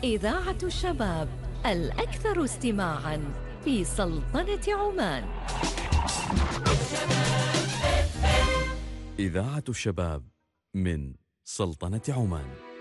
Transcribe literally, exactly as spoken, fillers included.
إذاعة الشباب الأكثر استماعاً في سلطنة عمان. إذاعة الشباب من سلطنة عمان.